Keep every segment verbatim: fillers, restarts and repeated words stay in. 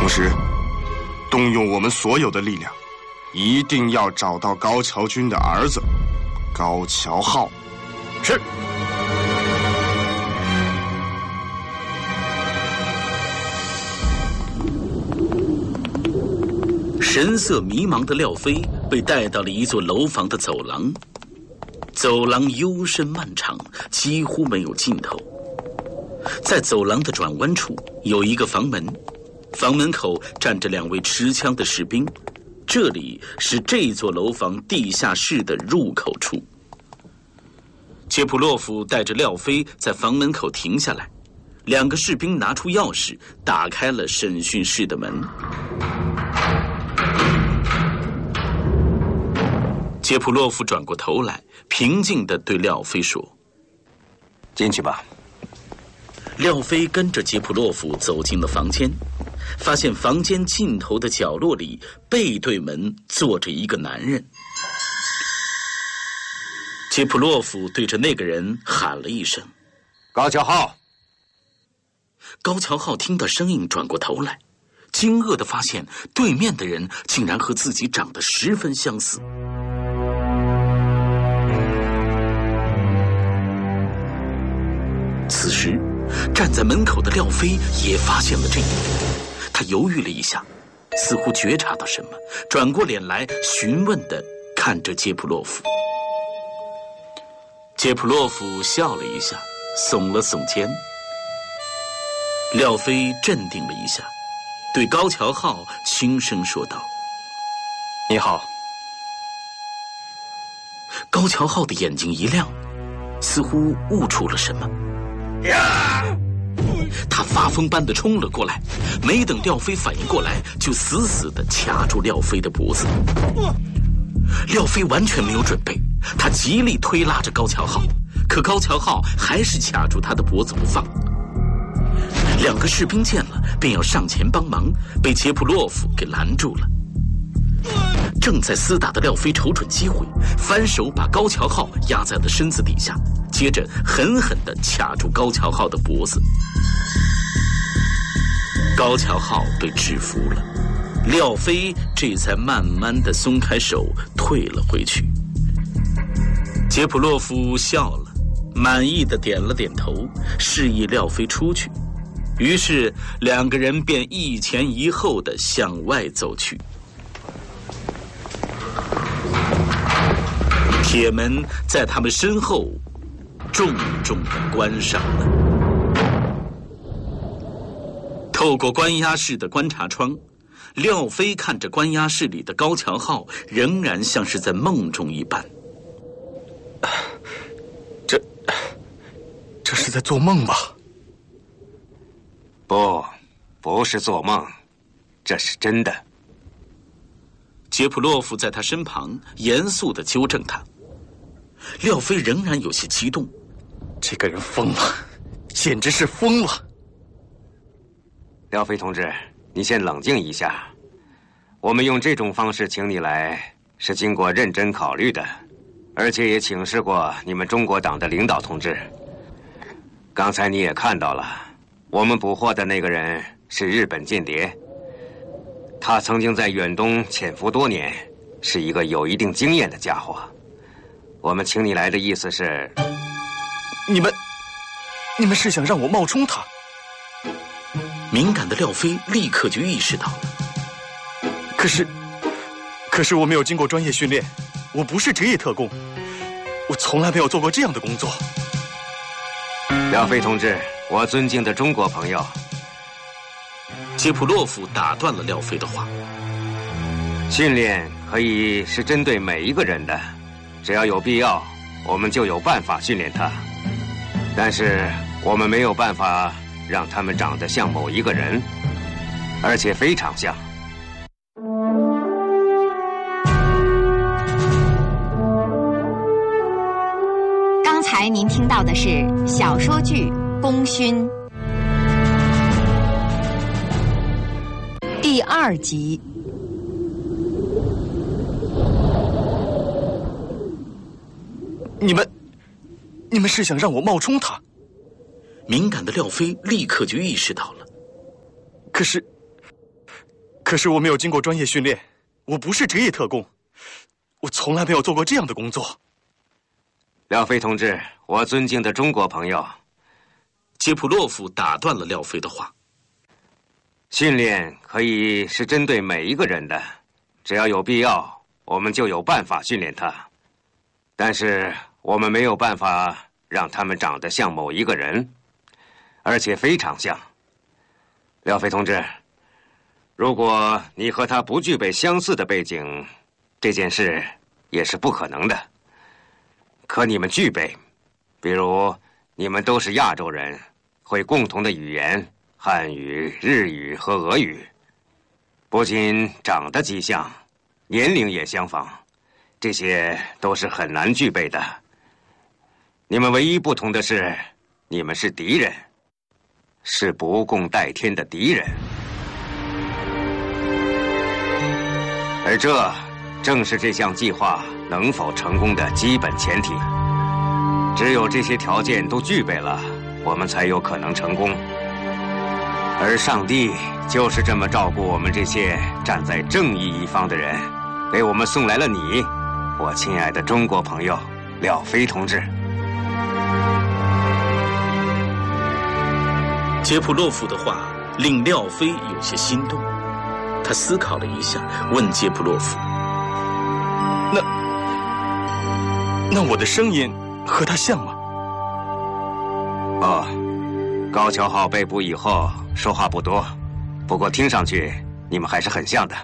同时动用我们所有的力量，一定要找到高桥君的儿子高桥浩。 是。 神色迷茫的廖飞被带到了一座楼房的走廊，走廊幽深漫长，几乎没有尽头。在走廊的转弯处有一个房门，房门口站着两位持枪的士兵，这里是这座楼房地下室的入口处。杰普洛夫带着廖飞在房门口停下来，两个士兵拿出钥匙打开了审讯室的门。杰普洛夫转过头来，平静地对廖飞说：“ 进去吧。” 廖飞跟着杰普洛夫走进了房间，发现房间尽头的角落里背对门坐着一个男人。杰普洛夫对着那个人喊了一声：“ 高桥浩。” 高桥浩听到声音转过头来，惊愕地发现对面的人竟然和自己长得十分相似。此时站在门口的廖飞也发现了这一点，他犹豫了一下，似乎觉察到什么，转过脸来询问地看着杰普洛夫。杰普洛夫笑了一下，耸了耸肩。廖飞镇定了一下，对高桥浩轻声说道：“ 你好。” 高桥浩的眼睛一亮，似乎悟出了什么。他发疯般地冲了过来，没等廖飞反应过来，就死死地卡住廖飞的脖子。廖飞完全没有准备，他极力推拉着高桥浩，可高桥浩还是卡住他的脖子不放。两个士兵见了，便要上前帮忙，被杰普洛夫给拦住了。正在厮打的廖飞瞅准机会，翻手把高桥浩压在了身子底下，接着狠狠地卡住高桥浩的脖子。高桥浩被制服了，廖飞这才慢慢地松开手，退了回去。杰普洛夫笑了，满意地点了点头，示意廖飞出去。于是两个人便一前一后地向外走去。铁门在他们身后重重地关上了。透过关押室的观察窗，廖飞看着关押室里的高桥浩，仍然像是在梦中一般。 这这是在做梦吧？ 不，不是做梦，这是真的。 杰普洛夫在他身旁严肃地纠正他。廖飞仍然有些激动， 这个人疯了，简直是疯了。 廖飞同志，你先冷静一下。我们用这种方式请你来，是经过认真考虑的，而且也请示过你们中国党的领导同志。刚才你也看到了，我们捕获的那个人是日本间谍，他曾经在远东潜伏多年，是一个有一定经验的家伙。我们请你来的意思是， 你们，你们是想让我冒充他？ 敏感的廖飞立刻就意识到了。 可是，可是我没有经过专业训练，我不是职业特工，我从来没有做过这样的工作。 廖飞同志，我尊敬的中国朋友。 杰普洛夫打断了廖飞的话。 训练可以是针对每一个人的，只要有必要，我们就有办法训练他。但是我们没有办法让他们长得像某一个人，而且非常像。 刚才您听到的是小说剧《功勋》第二集。 你们，你们是想让我冒充他？ 敏感的廖飞立刻就意识到了。 可是， 可是我没有经过专业训练，我不是职业特工，我从来没有做过这样的工作。 廖飞同志，我尊敬的中国朋友。 杰普洛夫打断了廖飞的话。 训练可以是针对每一个人的，只要有必要，我们就有办法训练他。但是我们没有办法让他们长得像某一个人，而且非常像。廖飞同志，如果你和他不具备相似的背景，这件事也是不可能的。可你们具备，比如你们都是亚洲人，会共同的语言，汉语、日语和俄语，不仅长得极像，年龄也相仿，这些都是很难具备的。你们唯一不同的是，你们是敌人，是不共戴天的敌人。而这正是这项计划能否成功的基本前提。只有这些条件都具备了，我们才有可能成功。而上帝就是这么照顾我们这些站在正义一方的人，给我们送来了你，我亲爱的中国朋友廖飞同志。 杰普洛夫的话令廖飞有些心动，他思考了一下，问杰普洛夫：“ 那那我的声音和他像吗？” 哦，高桥号被捕以后说话不多，不过听上去你们还是很像的。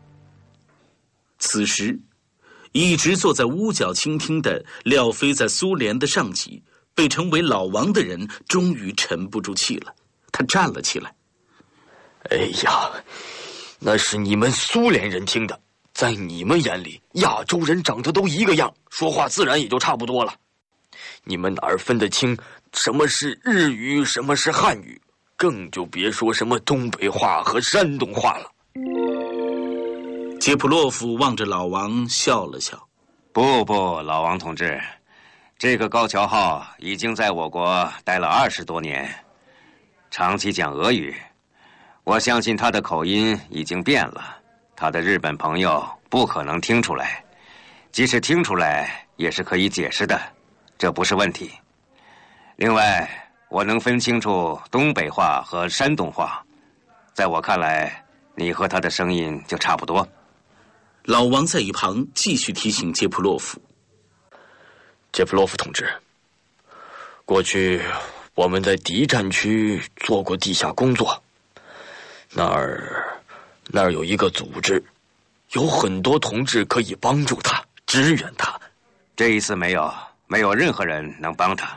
此时，一直坐在屋角倾听的廖飞在苏联的上级，被称为老王的人终于沉不住气了，他站了起来。 哎呀，那是你们苏联人听的，在你们眼里，亚洲人长得都一个样，说话自然也就差不多了。你们哪儿分得清什么是日语，什么是汉语，更就别说什么东北话和山东话了。 杰普洛夫望着老王笑了笑。 不不，老王同志，这个高桥号已经在我国待了二十多年，长期讲俄语，我相信他的口音已经变了，他的日本朋友不可能听出来，即使听出来也是可以解释的，这不是问题。另外，我能分清楚东北话和山东话，在我看来，你和他的声音就差不多。 老王在一旁继续提醒杰普洛夫：“ 杰普洛夫同志，过去我们在敌占区做过地下工作，那儿那儿有一个组织，有很多同志可以帮助他，支援他。 这一次没有，没有任何人能帮他。”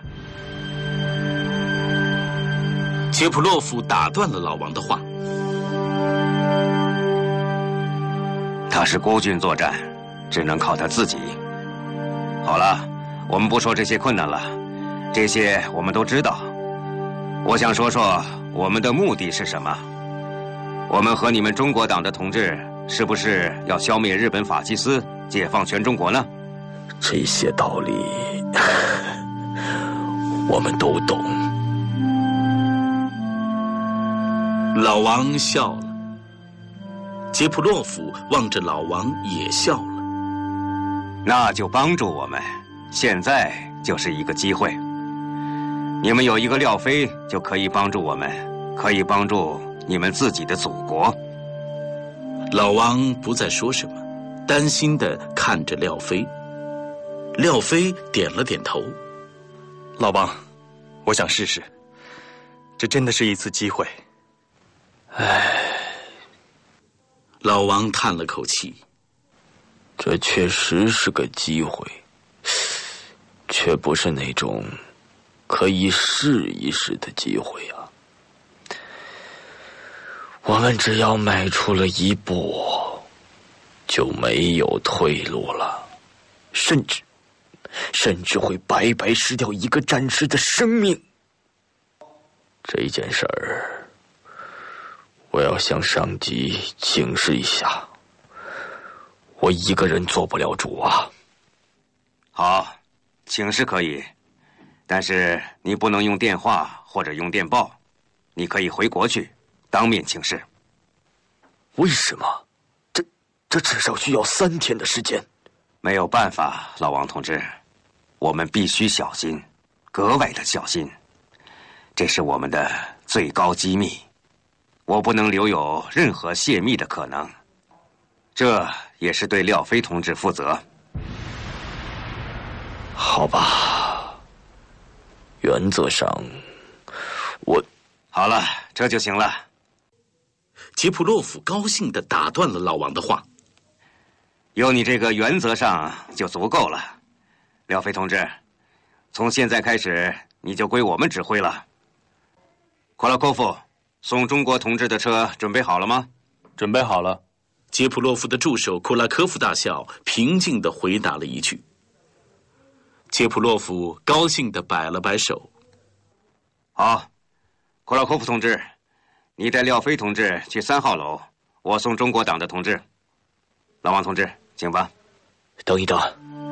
杰普洛夫打断了老王的话。 他是孤军作战，只能靠他自己。好了，我们不说这些困难了，这些我们都知道。我想说说我们的目的是什么。我们和你们中国党的同志是不是要消灭日本法西斯，解放全中国呢？ 这些道理我们都懂。 老王笑了，杰普洛夫望着老王也笑了。 那就帮助我们，现在就是一个机会。你们有一个廖飞，就可以帮助我们，可以帮助你们自己的祖国。 老王不再说什么，担心地看着廖飞。廖飞点了点头。 老王，我想试试，这真的是一次机会。 唉， 老王叹了口气。 这确实是个机会，却不是那种可以试一试的机会啊。我们只要迈出了一步，就没有退路了，甚至甚至会白白失掉一个战士的生命。这件事儿，我要向上级请示一下，我一个人做不了主啊。 好，请示可以，但是你不能用电话或者用电报，你可以回国去当面请示。 为什么？这这至少需要三天的时间。 没有办法，老王同志，我们必须小心，格外的小心。这是我们的最高机密，我不能留有任何泄密的可能。这也是对廖飞同志负责。 好吧，原则上，我…… 好了，这就行了。 杰普洛夫高兴地打断了老王的话。 有你这个原则上就足够了，廖飞同志，从现在开始你就归我们指挥了。库拉科夫，送中国同志的车准备好了吗？ 准备好了。 杰普洛夫的助手库拉科夫大校平静地回答了一句。杰普洛夫高兴地摆了摆手。 好，库拉科夫同志，你带廖飞同志去三号楼，我送中国党的同志。老王同志，请吧。 等一等。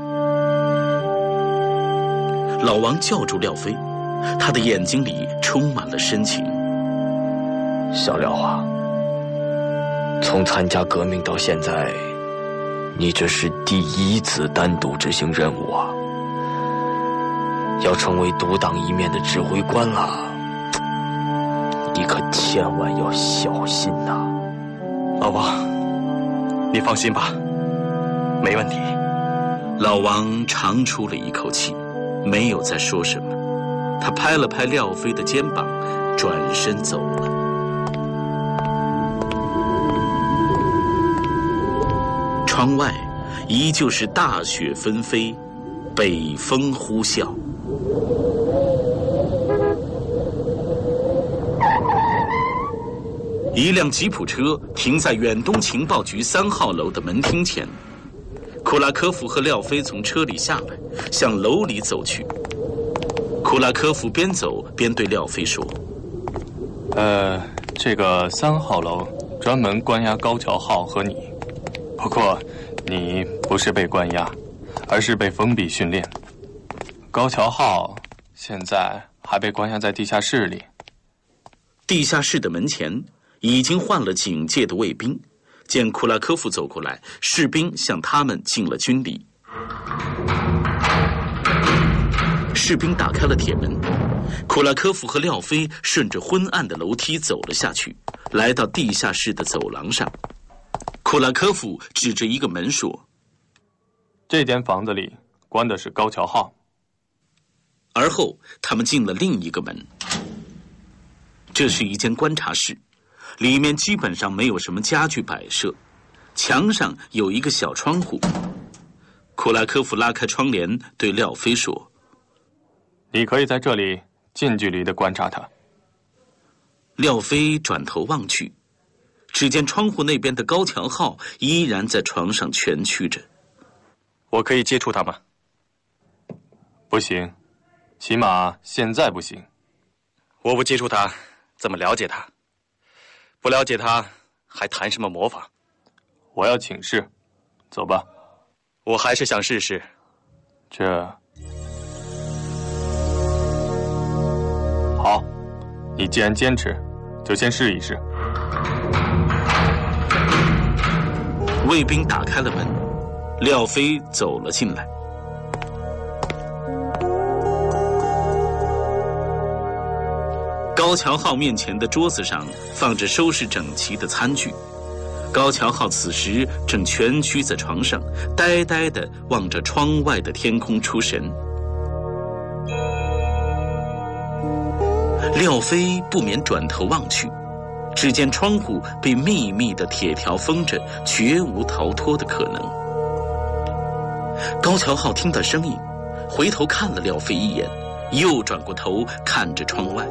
老王叫住廖飞，他的眼睛里充满了深情。 小廖啊，从参加革命到现在，你这是第一次单独执行任务啊！要成为独当一面的指挥官了，你可千万要小心呐！ 老王，你放心吧，没问题。 老王长出了一口气，没有再说什么。他拍了拍廖飞的肩膀，转身走了。窗外依旧是大雪纷飞，北风呼啸。一辆吉普车停在远东情报局三号楼的门厅前，库拉科夫和廖飞从车里下来，向楼里走去。库拉科夫边走边对廖飞说：“ 呃，这个三号楼专门关押高桥浩和你，不过你不是被关押，而是被封闭训练。高桥浩现在还被关押在地下室里。” 地下室的门前已经换了警戒的卫兵，见库拉科夫走过来，士兵向他们敬了军礼。士兵打开了铁门，库拉科夫和廖飞顺着昏暗的楼梯走了下去，来到地下室的走廊上。库拉科夫指着一个门说：“ 这间房子里关的是高桥浩。” 而后他们进了另一个门，这是一间观察室，里面基本上没有什么家具摆设，墙上有一个小窗户。库拉科夫拉开窗帘对廖飞说：“ 你可以在这里近距离地观察他。” 廖飞转头望去，只见窗户那边的高桥浩依然在床上蜷曲着。 “我可以接触他吗？”“ 不行，起码现在不行。”“ 我不接触他，怎么了解他？不了解他，还谈什么模仿？”“ 我要请示，走吧。”“ 我还是想试试。”“ 这……好，你既然坚持，就先试一试。” 卫兵打开了门，廖飞走了进来。高桥浩面前的桌子上放着收拾整齐的餐具，高桥浩此时正蜷曲在床上，呆呆地望着窗外的天空出神。廖飞不免转头望去，只见窗户被密密的铁条封着，绝无逃脱的可能。高桥浩听到声音，回头看了廖飞一眼，又转过头看着窗外。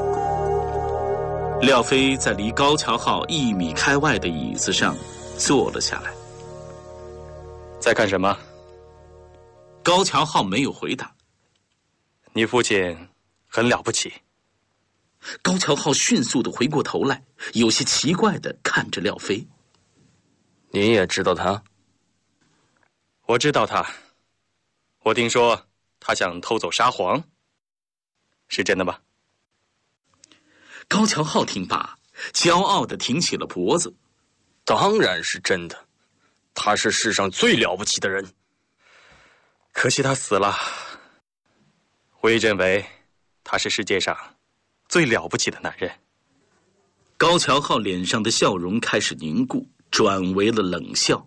廖飞在离高桥浩一米开外的椅子上坐了下来。 “在看什么？” 高桥浩没有回答。 “你父亲很了不起。” 高桥浩迅速地回过头来，有些奇怪地看着廖飞。 “你也知道他？”“ 我知道他。我听说他想偷走沙皇，是真的吗？” 高桥浩听罢，骄傲地挺起了脖子。 当然是真的，他是世上最了不起的人。 可惜他死了。我也认为他是世界上最了不起的男人。 高桥浩脸上的笑容开始凝固，转为了冷笑。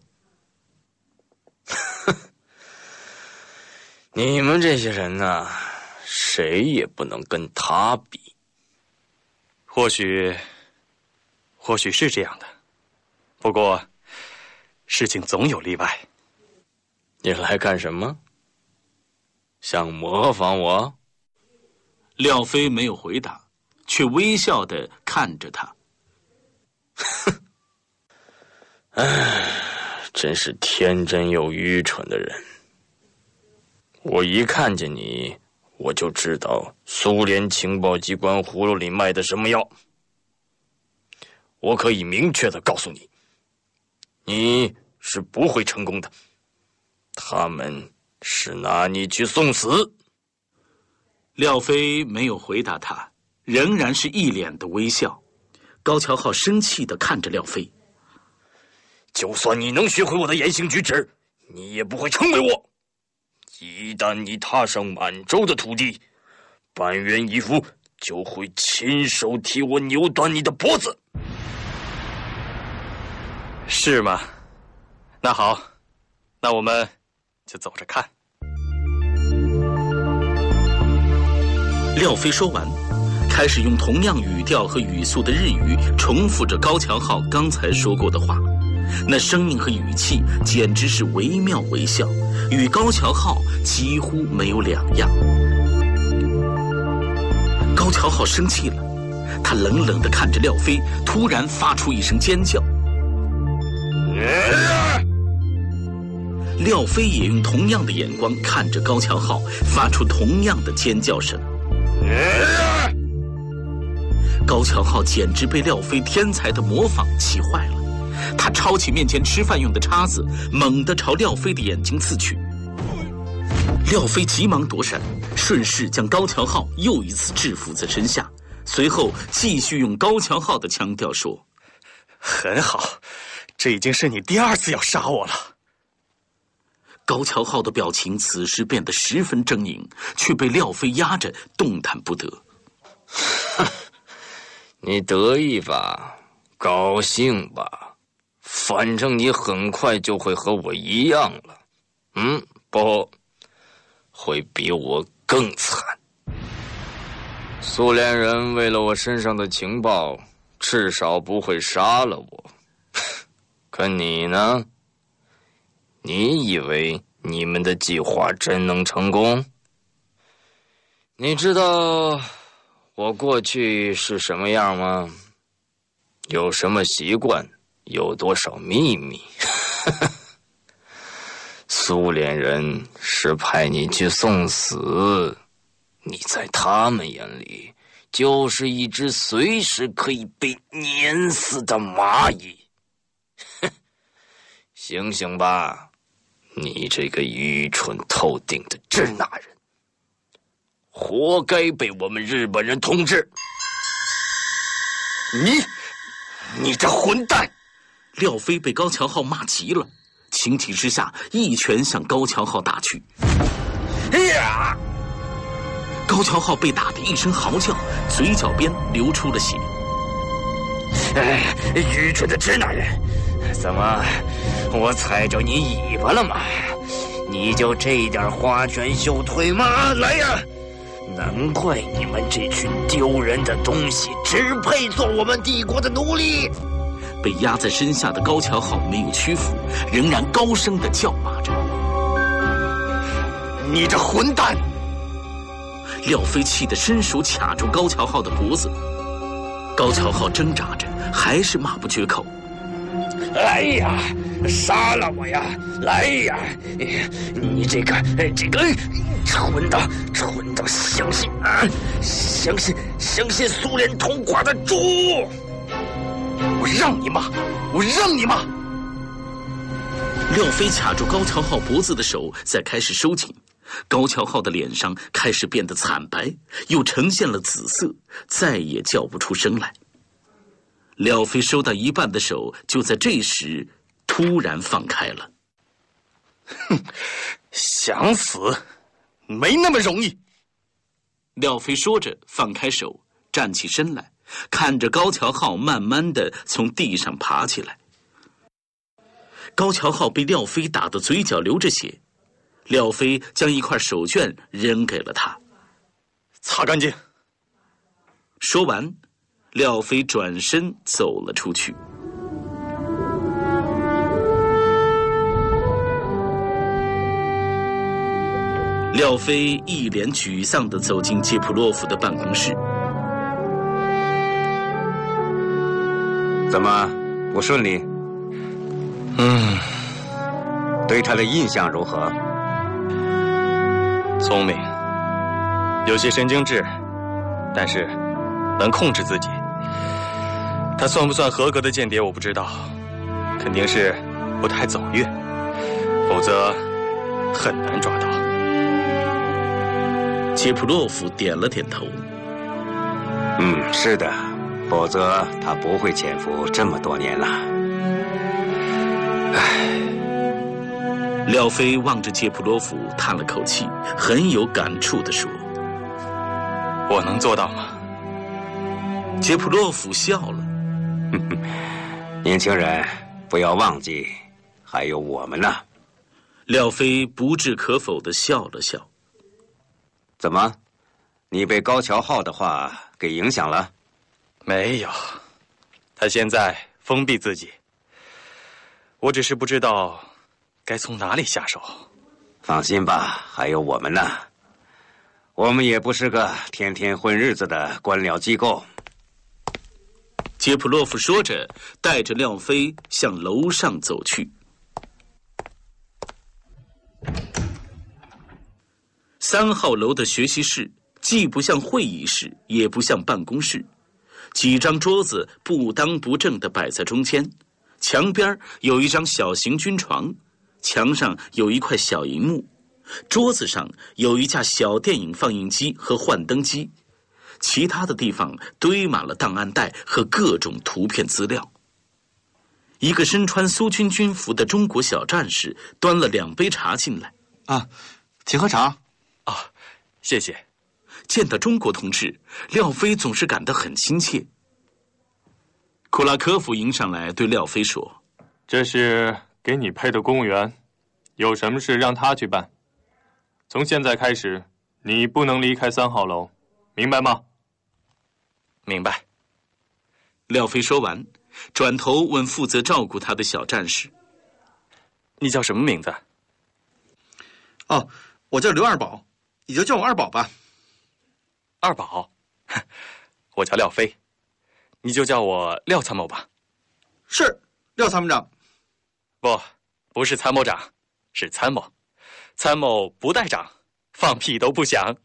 你们这些人呢，谁也不能跟他比。 或许，或许是这样的，不过，事情总有例外。 你来干什么？想模仿我？ 廖飞没有回答，却微笑地看着他。 唉，真是天真又愚蠢的人。我一看见你，我就知道苏联情报机关葫芦里卖的什么药。我可以明确地告诉你，你是不会成功的。他们是拿你去送死。 廖飞没有回答他，仍然是一脸的微笑。高桥浩生气地看着廖飞。 就算你能学会我的言行举止，你也不会成为我。一旦你踏上满洲的土地，板垣义夫就会亲手替我扭断你的脖子。 是吗？那好，那我们就走着看。 廖飞说完，开始用同样语调和语速的日语重复着高桥浩刚才说过的话，那声音和语气简直是惟妙惟肖，与高桥浩几乎没有两样。高桥浩生气了，他冷冷地看着廖飞，突然发出一声尖叫。廖飞也用同样的眼光看着高桥浩，发出同样的尖叫声。高桥浩简直被廖飞天才的模仿气坏了，他抄起面前吃饭用的叉子，猛地朝廖飞的眼睛刺去。廖飞急忙躲闪，顺势将高桥浩又一次制服在身下，随后继续用高桥浩的腔调说：“ 很好，这已经是你第二次要杀我了。” 高桥浩的表情此时变得十分狰狞，却被廖飞压着动弹不得。 你得意吧，高兴吧，反正你很快就会和我一样了。嗯，不，会比我更惨。苏联人为了我身上的情报，至少不会杀了我。可你呢？你以为你们的计划真能成功？你知道我过去是什么样吗？有什么习惯？有多少秘密？苏联人是派你去送死，你在他们眼里就是一只随时可以被碾死的蚂蚁。醒醒吧，你这个愚蠢透顶的支那人，活该被我们日本人统治。 你，你这混蛋！廖飞被高桥浩骂急了，情急之下一拳向高桥浩打去。哎呀！高桥浩被打得一声嚎叫，嘴角边流出了血。 哎，愚蠢的支那人，怎么我踩着你尾巴了吗？你就这点花拳绣腿吗？来呀！难怪你们这群丢人的东西只配做我们帝国的奴隶。 被压在身下的高桥浩没有屈服，仍然高声地叫骂着：“ 你这混蛋！” 廖飞气得伸手卡住高桥浩的脖子，高桥浩挣扎着，还是骂不绝口：“ 来呀，杀了我呀！来呀，你这个这个蠢的蠢的，相信啊，相信相信苏联统寡的猪！ 我让你骂，我让你骂！” 廖飞卡住高桥浩脖子的手再开始收紧，高桥浩的脸上开始变得惨白，又呈现了紫色，再也叫不出声来。 廖飞收到一半的手就在这时突然放开了。 哼，想死，没那么容易。 廖飞说着，放开手，站起身来，看着高桥浩慢慢地从地上爬起来。高桥浩被廖飞打得嘴角流着血，廖飞将一块手绢扔给了他， 擦干净。 说完，廖飞转身走了出去。廖飞一脸沮丧地走进杰普洛夫的办公室。 怎么不顺利？ 嗯， 对他的印象如何？ 聪明，有些神经质，但是能控制自己。他算不算合格的间谍我不知道，肯定是不太走运，否则很难抓到。 杰普洛夫点了点头。 嗯，是的，否则他不会潜伏这么多年了。 唉，廖飞望着杰普洛夫叹了口气，很有感触地说：“ 我能做到吗？” 杰普洛夫笑了。 年轻人，不要忘记，还有我们呢。 廖飞不置可否地笑了笑。 怎么，你被高桥浩的话给影响了？ 没有，他现在封闭自己，我只是不知道该从哪里下手。 放心吧，还有我们呢。我们也不是个天天混日子的官僚机构。 杰普洛夫说着，带着廖飞向楼上走去。三号楼的学习室既不像会议室，也不像办公室，几张桌子不当不正地摆在中间，墙边有一张小型军床，墙上有一块小荧幕，桌子上有一架小电影放映机和幻灯机，其他的地方堆满了档案袋和各种图片资料。一个身穿苏军军服的中国小战士端了两杯茶进来。 啊，请喝茶。 啊，谢谢。 见到中国同志，廖飞总是感到很亲切。库拉科夫迎上来对廖飞说：“ 这是给你配的公务员，有什么事让他去办。从现在开始，你不能离开三号楼，明白吗？” 明白。 廖飞说完，转头问负责照顾他的小战士：“ 你叫什么名字？”“ 哦，我叫刘二宝，你就叫我二宝吧。”“ 二宝，我叫廖飞，你就叫我廖参谋吧。”“ 是，廖参谋长。”“ 不，不是参谋长，是参谋。参谋不带长，放屁都不响。”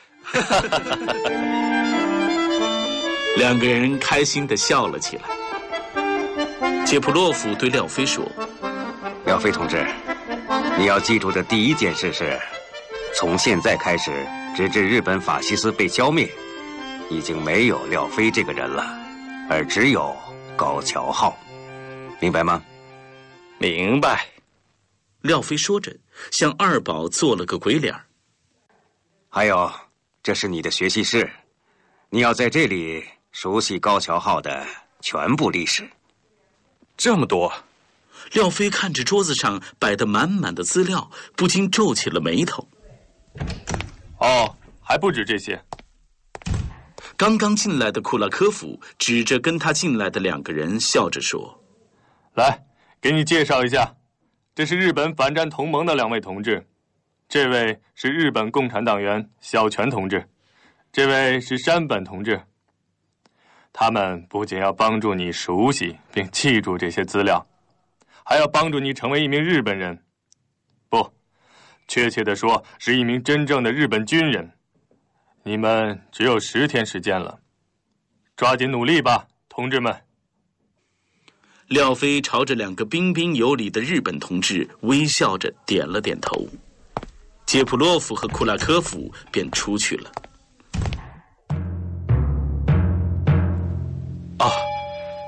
两个人开心地笑了起来。杰普洛夫对廖飞说：“ 廖飞同志，你要记住的第一件事是，从现在开始，直至日本法西斯被消灭，已经没有廖飞这个人了，而只有高桥浩，明白吗？”“ 明白。” 廖飞说着，向二宝做了个鬼脸。 “还有，这是你的学习室，你要在这里熟悉高桥浩的全部历史。”“ 这么多？” 廖飞看着桌子上摆得满满的资料，不禁皱起了眉头。 “哦，还不止这些。” 刚刚进来的库拉科夫指着跟他进来的两个人，笑着说：“ 来，给你介绍一下，这是日本反战同盟的两位同志，这位是日本共产党员小泉同志，这位是山本同志。他们不仅要帮助你熟悉并记住这些资料，还要帮助你成为一名日本人，不，确切地说是一名真正的日本军人。你们只有十天时间了，抓紧努力吧，同志们。” 廖飞朝着两个彬彬有礼的日本同志微笑着点了点头，杰普洛夫和库拉科夫便出去了。“ 哦，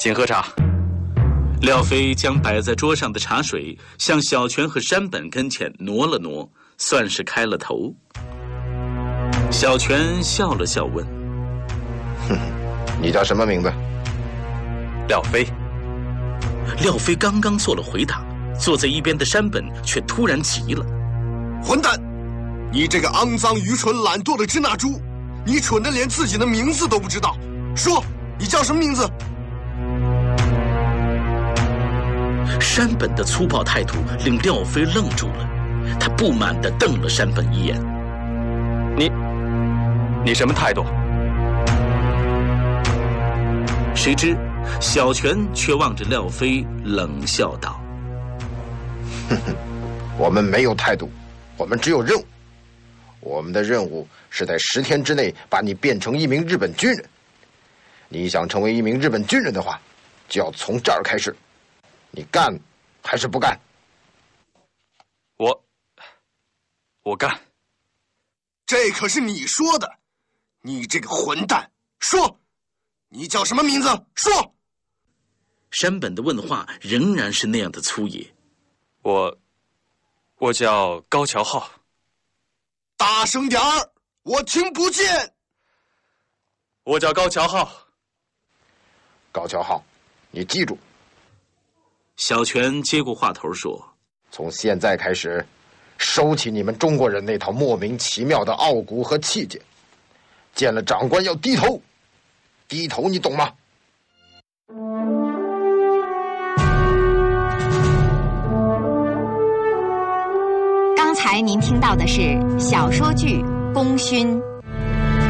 请喝茶。 廖飞将摆在桌上的茶水向小泉和山本跟前挪了挪，算是开了头。小泉笑了笑问：“ 哼，你叫什么名字？” 廖飞。 廖飞刚刚做了回答，坐在一边的山本却突然急了：“ 混蛋！你这个肮脏、愚蠢、懒惰的支那猪，你蠢得连自己的名字都不知道！说，你叫什么名字？” 山本的粗暴态度令廖飞愣住了，他不满地瞪了山本一眼：“ 你，你什么态度？” 谁知小泉却望着廖飞冷笑道：“ 哼哼，我们没有态度，我们只有任务。我们的任务是在十天之内把你变成一名日本军人。你想成为一名日本军人的话，就要从这儿开始。你干还是不干？”“ 我，我干。”“ 这可是你说的，你这个混蛋！说，你叫什么名字？说。” 山本的问话仍然是那样的粗野。 “我，我叫高桥浩。”“ 大声点儿，我听不见。”“ 我叫高桥浩。”“ 高桥浩，你记住。” 小泉接过话头说：“ 从现在开始，收起你们中国人那套莫名其妙的傲骨和气节，见了长官要低头，低头，你懂吗？” 刚才您听到的是小说剧《功勋》。